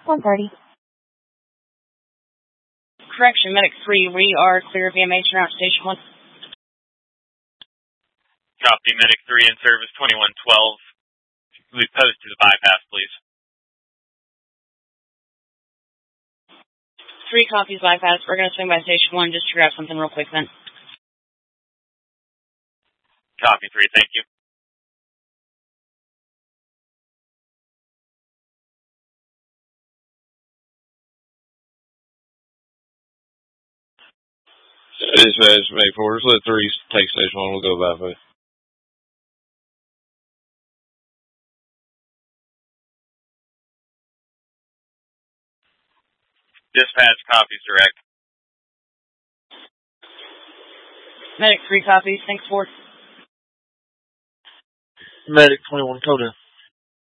1:30. Correction, Medic 3, we are clear of EMH around Station 1. Copy, Medic 3 in service 2112. Please post to the bypass, please. 3 copies bypass. We're going to swing by Station 1 just to grab something real quick then. Copy, 3, thank you. Dispatch, May 4, let 3 take Station 1, we'll go bypass. Dispatch copies direct. Medic 3 copies. Thanks, 4. Medic 21 Coda.